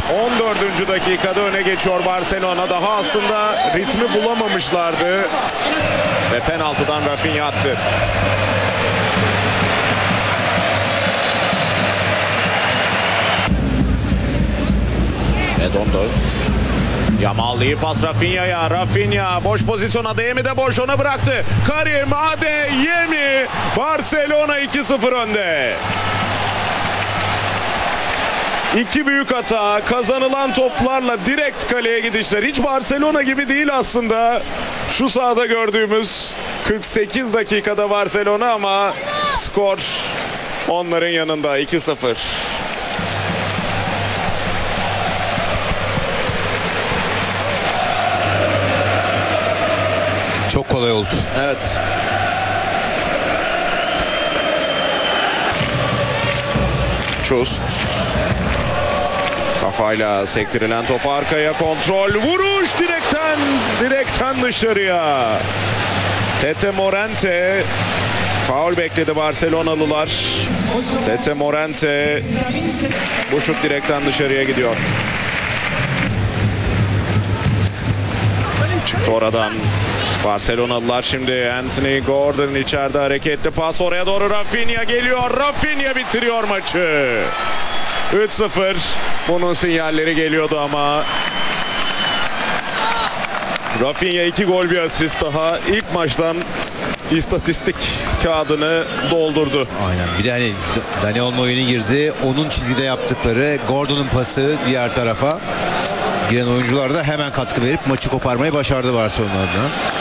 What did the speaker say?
14. dakikada öne geçiyor Barcelona. Daha aslında ritmi bulamamışlardı. Ve penaltıdan Rafinha attı. Redondo. Yamal iyi pas Rafinha'ya. Rafinha boş pozisyona, Adeyemi de boş, ona bıraktı. Karim Adeyemi. Barcelona 2-0 önde. İki büyük hata, kazanılan toplarla direkt kaleye gidişler. Hiç Barcelona gibi değil aslında. Şu sahada gördüğümüz 48 dakikada Barcelona ama skor onların yanında 2-0. Çok kolay oldu. Evet. Çust. Kafayla sektirilen top arkaya, kontrol, vuruş direkten dışarıya. Tete Morente faul bekledi Barcelonalılar. Tete Morente, bu şut direkten dışarıya gidiyor. Çıktı oradan Barcelonalılar. Şimdi Anthony Gordon içeride, hareketli pas oraya doğru, Rafinha geliyor. Rafinha bitiriyor maçı. 3-0. Bunun sinyalleri geliyordu ama Rafinha 2 gol bir asist daha. İlk maçtan istatistik kağıdını doldurdu. Aynen. Bir de hani Dani Olmo oyuna girdi. Onun çizgide yaptıkları, Gordon'un pası diğer tarafa giren oyuncular da hemen katkı verip maçı koparmayı başardı Barcelona adına.